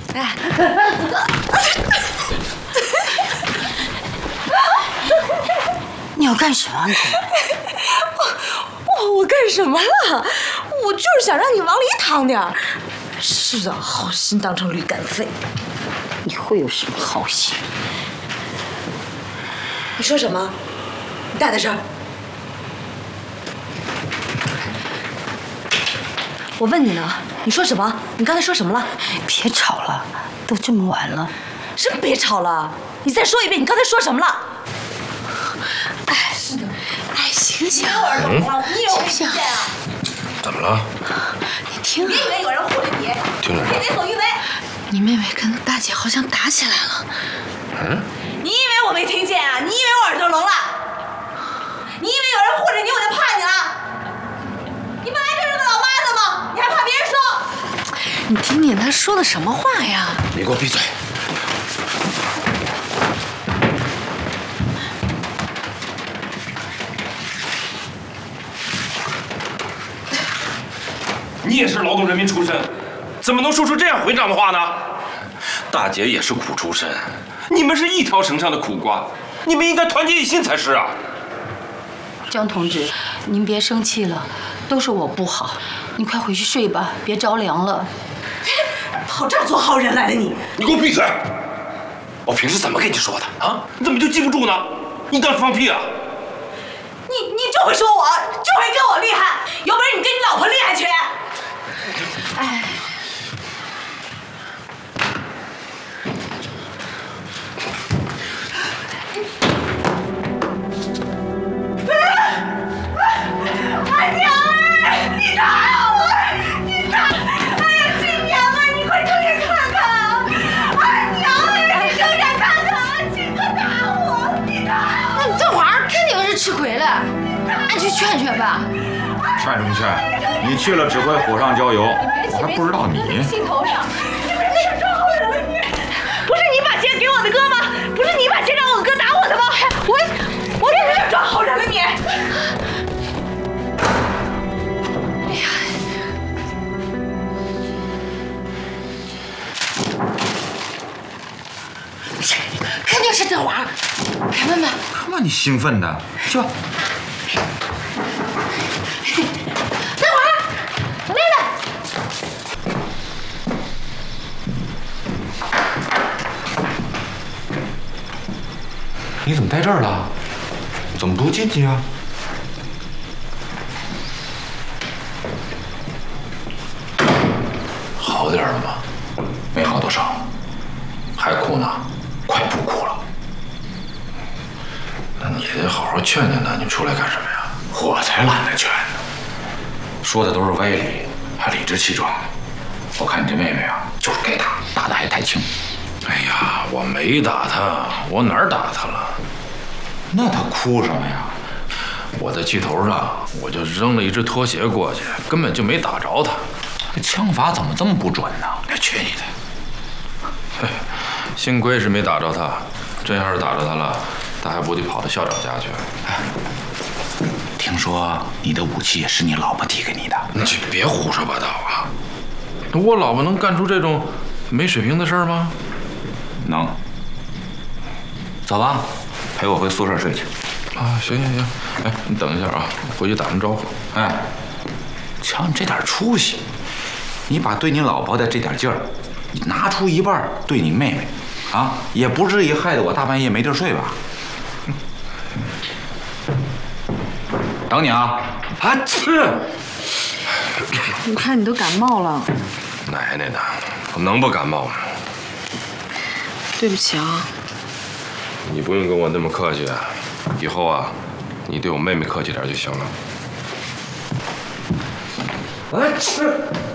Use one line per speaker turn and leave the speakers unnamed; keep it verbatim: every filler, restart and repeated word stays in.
哎，
你要干什么？你
我我我干什么了？我就是想让你往里淌点儿。是的，好心当成驴肝肺。
你会有什么好心？
你说什么？你大点声。我问你呢，你说什么？你刚才说什么了？
别吵了，都这么晚了。
什么别吵了？你再说一遍，你刚才说什么了？哎，是的。
哎，醒醒！
嗯，你以为我没听见啊？
怎么了？
你听，
别以为有人护着你，
听着。
别为所欲为。
你妹妹跟大姐好像打起来了。
嗯？
你以为我没听见啊？你以为我耳朵聋了？你以为有人护着你我就怕你了？你本来就是个老妈子嘛，你还怕别人说？
你听听她说的什么话呀？
你给我闭嘴！你也是劳动人民出身，怎么能说出这样回账的话呢？大姐也是苦出身，你们是一条绳上的苦瓜，你们应该团结一心才是啊！
江同志，您别生气了，都是我不好，你快回去睡吧，别着凉了。
跑这儿做好人来了你！
你给我闭嘴！我平时怎么跟你说的啊？你怎么就记不住呢？你当时放屁啊？
你你就会说我，就会跟我厉害，有本事你跟你老婆厉害去！哎。二娘儿，你打我！你打！哎呀，亲娘啊，你快睁眼看看啊！二娘儿，你睁眼看看啊！亲可打我！你打我！
那这玩意儿肯定是吃亏了，俺去劝劝吧。
劝什么劝？你去了只会火上浇油，我还不知道你。
心头上，你没事装好人了你！不是你把钱给我的哥吗？不是你把钱让我哥打我的吗？我我没事装好人了你！
哎呀，肯定是这花，开门吧。
看把你兴奋的，去吧。
这花来了。
你怎么在这儿了？怎么不进去啊？
好点了吗？没好多少，还哭呢？快不哭了。那你得好好劝劝他，你出来干什么呀？
我才懒得劝呢。说的都是歪理，还理直气壮。我看你这妹妹啊，就是该打，打的还太轻。
哎呀，我没打他，我哪儿打他了？
那她哭什么呀？
我在气头上，我就扔了一只拖鞋过去，根本就没打着他。
这枪法怎么这么不准呢？
哎，去你的！嘿，幸亏是没打着他，真要是打着他了，他还不得跑到校长家去？
哎，听说你的武器也是你老婆提给你的？
你别胡说八道啊！我老婆能干出这种没水平的事儿吗？
能。走吧，陪我回宿舍睡去。
啊，行行行，哎，你等一下啊，回去打声招呼。
哎，瞧你这点出息，你把对你老婆的这点劲儿，你拿出一半对你妹妹，啊，也不至于害得我大半夜没地儿睡吧？等你啊！
啊，吃！
我看你都感冒了。
奶奶的，我能不感冒吗？
对不起啊。
你不用跟我那么客气，以后啊，你对我妹妹客气点就行了。啊，吃！